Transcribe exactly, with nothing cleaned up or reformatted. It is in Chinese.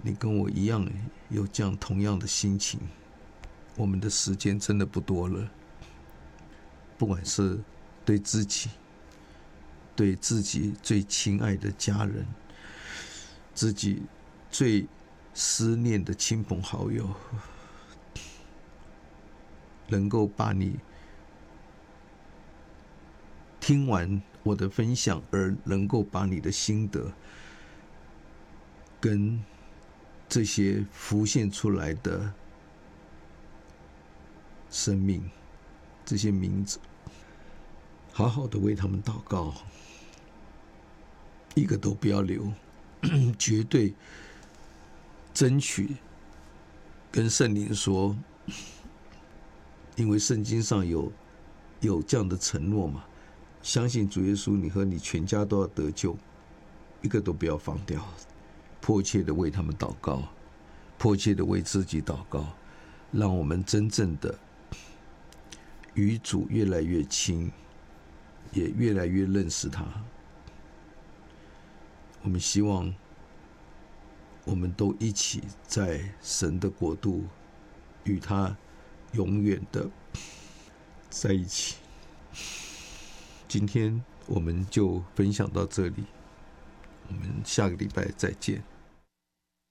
你跟我一样有这样同样的心情。我们的时间真的不多了，不管是对自己，对自己最亲爱的家人，自己最思念的亲朋好友，能够把你听完我的分享，而能够把你的心得跟这些浮现出来的生命，这些名字，好好的为他们祷告，一个都不要留，绝对争取跟圣灵说，因为圣经上有有这样的承诺嘛，相信主耶稣，你和你全家都要得救，一个都不要放掉，迫切的为他们祷告，迫切的为自己祷告，让我们真正的与主越来越亲，也越来越认识他。我们希望我们都一起在神的国度与他永远的在一起。今天我们就分享到这里，我们下个礼拜再见。